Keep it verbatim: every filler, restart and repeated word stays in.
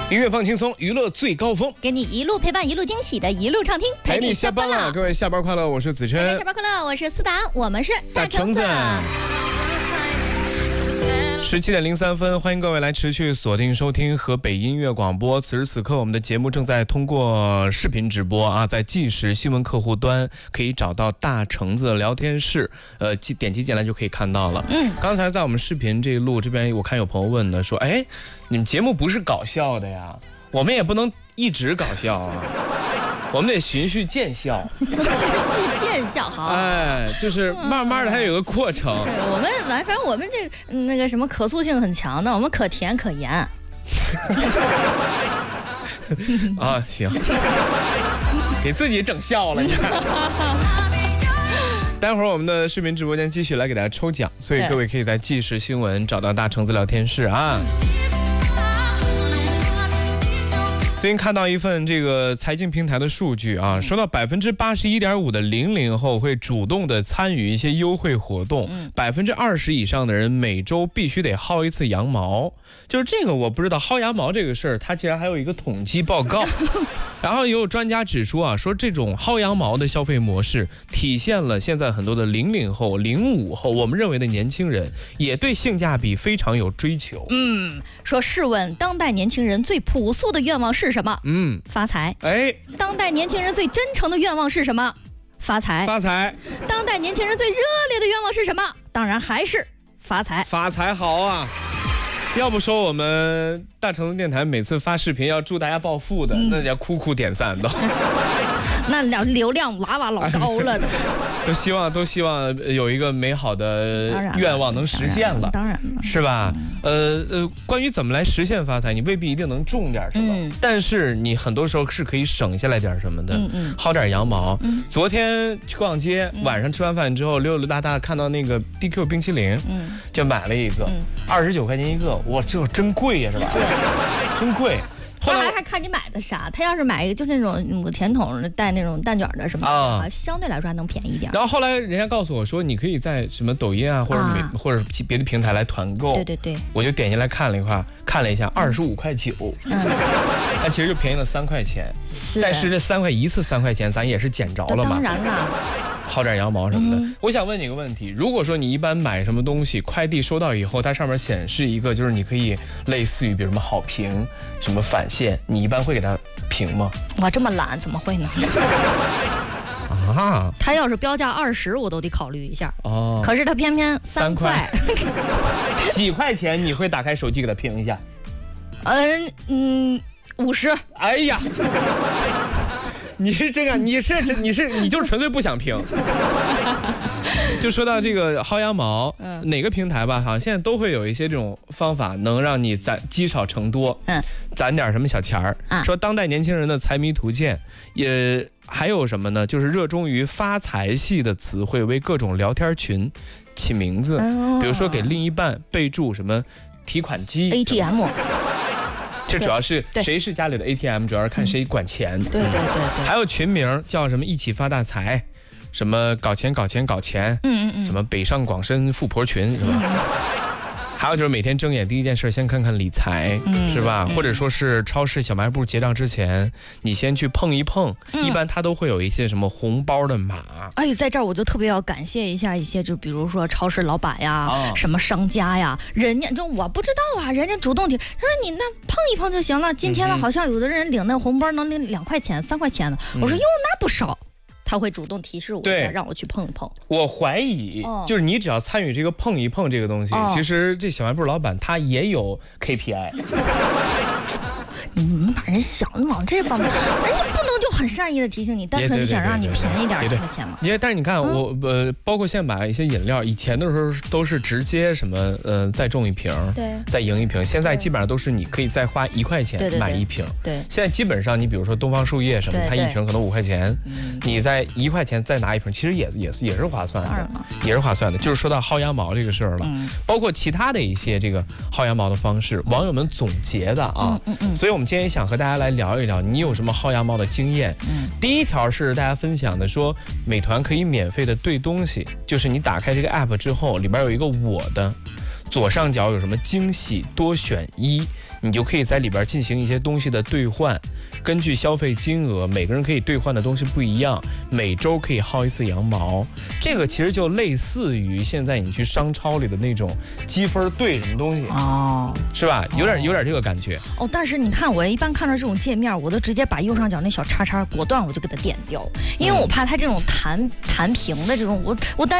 音乐放轻松，娱乐最高峰， 给你一路陪伴，一路惊喜的一路畅听， 陪你下班了。各位下班快乐，我是子琛。 大家下班快乐，我是思达，我们是大橙子。十七点零三分，欢迎各位来持续锁定收听河北音乐广播。此时此刻，我们的节目正在通过视频直播啊，在即时新闻客户端可以找到大橙子聊天室，呃，点击进来就可以看到了。嗯，刚才在我们视频这一路这边，我看有朋友问呢，说，哎，你们节目不是搞笑的呀？我们也不能一直搞笑啊。我们得循序渐效， 循序渐效，好， 哎，就是慢慢的，它有个过程。 对，我们反反正我们这那个什么可塑性很强的，我们可甜可盐。 啊，行，给自己整笑了，你看。待会儿我们的视频直播间继续来给大家抽奖，所以各位可以在即时新闻找到大橙子聊天室啊。最近看到一份这个财经平台的数据啊，说到百分之八十一点五的零零后会主动的参与一些优惠活动，百分之二十以上的人每周必须得薅一次羊毛。就是这个我不知道，薅羊毛这个事儿，它竟然还有一个统计报告。然后也有专家指出啊，说这种薅羊毛的消费模式体现了现在很多的零零后、零五后，我们认为的年轻人也对性价比非常有追求。 嗯，说试问当代年轻人最朴素的愿望是什么？嗯，发财。哎，当代年轻人最真诚的愿望是什么？发财。 发财。 当代年轻人最热烈的愿望是什么？当然还是发财。 发财好啊。要不说我们大橙子电台每次发视频要祝大家暴富的，嗯、那叫哭哭点赞都。 那流量哇哇老高了都。 都希望都希望有一个美好的愿望能实现了， 当然了， 是吧？呃呃，关于怎么来实现发财，你未必一定能种点什么，嗯、但是你很多时候是可以省下来点什么的，嗯嗯、薅点羊毛。嗯、昨天去逛街，嗯、晚上吃完饭之后溜溜达达看到那个 D Q 冰淇淋，嗯、就买了一个，二十九块钱一个，哇，这真贵呀，是吧？真贵。 后来还看你买的啥，他要是买一个就是那种甜筒带那种蛋卷的什么的，啊、相对来说还能便宜一点。 然后后来人家告诉我说，你可以在什么抖音啊，或者美、啊、或者别的平台来团购。 对对对。 我就点进来看了一块，看了一下，二十五块九，嗯，那其实就便宜了三块钱。是。但是这三块一次三块钱，咱也是捡着了嘛。 当然了。 薅点羊毛什么的，嗯、我想问你个问题：如果说你一般买什么东西，快递收到以后，它上面显示一个，就是你可以类似于比如什么好评、什么返现，你一般会给它评吗？ 哇，这么懒，怎么会呢？啊，他要是标价二十，我都得考虑一下。哦，可是他偏偏三块， 几块钱你会打开手机给他评一下？ 嗯嗯，五十。 哎呀。你是这个，你是你是你就是纯粹不想评。就说到这个薅羊毛，嗯、哪个平台吧，好像现在都会有一些这种方法，能让你攒积少成多，嗯，攒点什么小钱儿。啊、说当代年轻人的财迷图鉴，也还有什么呢？就是热衷于发财系的词汇，为各种聊天群起名字，哦、比如说给另一半备注什么提款机、 A T M。 这主要是谁是家里的 A T M， 主要是看谁管钱。 对对对对。 还有群名叫什么一起发大财，什么搞钱搞钱搞钱，嗯嗯嗯，什么北上广深富婆群，是吧？嗯、还有就是每天睁眼第一件事先看看理财，嗯、是吧？嗯、或者说是超市小卖部结账之前，你先去碰一碰，嗯、一般它都会有一些什么红包的码。 哎，在这儿我就特别要感谢一下一些，就比如说超市老板呀，哦、什么商家呀，人家就我不知道啊，人家主动提，他说你那碰一碰就行了。今天呢，好像有的人领那红包能领两块钱、三块钱的，嗯、我说哟，那不少。他会主动提示我一下，让我去碰一碰。 我怀疑，哦、就是你只要参与这个碰一碰这个东西，哦、其实这小卖部老板他也有 K P I。 你们把人想往这方面，人家不能就很善意的提醒你，单纯就想让你便宜点这个钱嘛。 因为但是你看我呃，包括现在买一些饮料，以前的时候都是直接什么呃再中一瓶，对，再赢一瓶。现在基本上都是你可以再花一块钱买一瓶。对，现在基本上你比如说东方树叶什么，它一瓶可能五块钱，你再一块钱再拿一瓶，其实也也是也是划算的，也是划算的。就是说到薅羊毛这个事儿了，包括其他的一些这个薅羊毛的方式，网友们总结的啊，所以我们今天想和大家来聊一聊，你有什么薅羊毛的经验？嗯，第一条是大家分享的，说美团可以免费的兑东西，就是你打开这个 app 之后，里边有一个我的， 左上角有什么惊喜多选一，你就可以在里边进行一些东西的兑换，根据消费金额，每个人可以兑换的东西不一样，每周可以薅一次羊毛。这个其实就类似于现在你去商超里的那种积分兑什么东西哦，是吧？有点有点这个感觉哦。但是你看，我一般看到这种界面，我都直接把右上角那小叉叉果断我就给它点掉，因为我怕它这种弹弹屏的这种，我我担。